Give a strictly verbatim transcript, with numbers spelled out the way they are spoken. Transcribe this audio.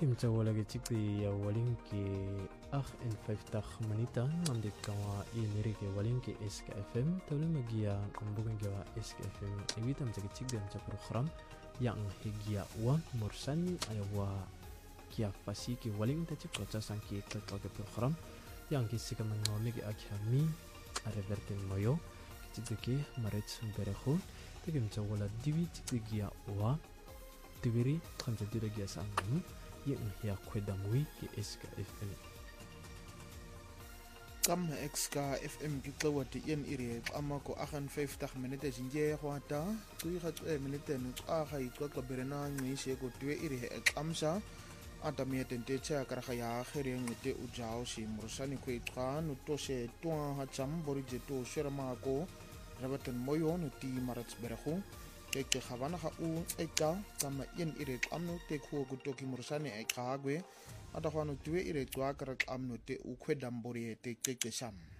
Kimtawala ke tikti ya waling ke achtenvijftig minuten am dit kawa iniri ke waling ke S K F M tawle magia ambukan ke wa S K F M ewitam ke tikti am program yang higia wa mursani ayawa kia fasi ke waling ta tik kota sangki ke program yang kisika manome ke akhami areverten moyo tikti maret berehu kimtawala divi tikti ya wa Tibiri tramsa dira gia sangam yang ya kweda mui ke S K F M. Kam S K F M kitlawa ti yen iri ama ko achtenvijftig minute jinje kwata kui khat e minute nu akha itwa kaberena ngi she ko twe iri amsa atamia tente cha kara ya khere ngite ujao si mursani ko itwa nu to se twa ha cham borije to sherma ko rabaten moyo nu ti marats berhu Keke khabana kha u eka kama yen ire amno te khu gutoki mursane eka gwe ata khwano tuwe ire twa kara amno te ukhwe dambori te keke sham